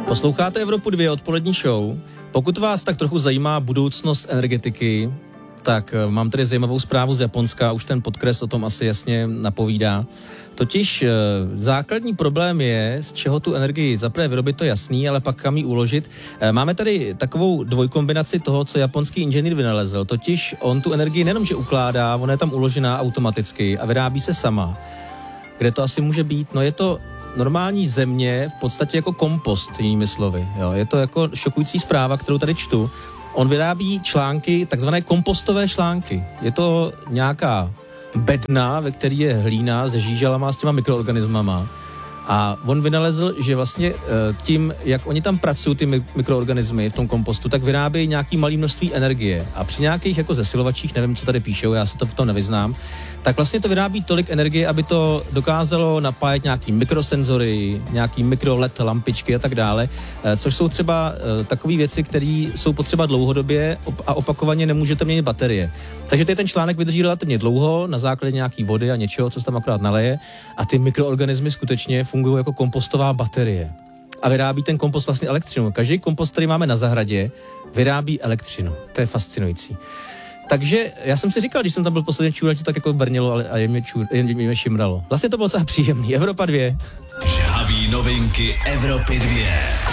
Posloucháte Evropu 2, odpolední show. Pokud vás tak trochu zajímá budoucnost energetiky, tak mám tady zajímavou zprávu z Japonska, už ten podkres o tom asi jasně napovídá. Totiž základní problém je, z čeho tu energii zaprvé vyrobit, to jasný, ale pak kam ji uložit. Máme tady takovou dvojkombinaci toho, co japonský inženýr vynalezl. Totiž on tu energii nejenom, že ukládá, ona je tam uložená automaticky a vyrábí se sama. Kde to asi může být? No je to normální země, v podstatě jako kompost, jinými slovy. Jo? Je to jako šokující zpráva, kterou tady čtu. On vyrábí články, takzvané kompostové články. Je to nějaká bedna, ve který je hlína se žížalama, s těma mikroorganismama. A on vynalezl, že vlastně tím, jak oni tam pracují, ty mikroorganismy v tom kompostu, tak vyrábějí nějaký malý množství energie. A při nějakých jako zesilovačích, nevím, co tady píšou, já se to v tom nevyznám, tak vlastně to vyrábí tolik energie, aby to dokázalo napájet nějaký mikrosenzory, nějaký mikroLED lampičky a tak dále, což jsou třeba takové věci, které jsou potřeba dlouhodobě a opakovaně nemůžete měnit baterie. Takže ten článek vydrží relativně dlouho na základě nějaký vody a něčeho, co se tam akorát naleje, a ty mikroorganismy skutečně fungují jako kompostová baterie. A vyrábí ten kompost vlastně elektřinu. Každý kompost, který máme na zahradě, vyrábí elektřinu. To je fascinující. Takže já jsem si říkal, když jsem tam byl posledně čůrat, že tak jako brnělo, ale a jen šimralo. Vlastně to bylo docela příjemný. Evropa 2. Žhaví novinky Evropy 2.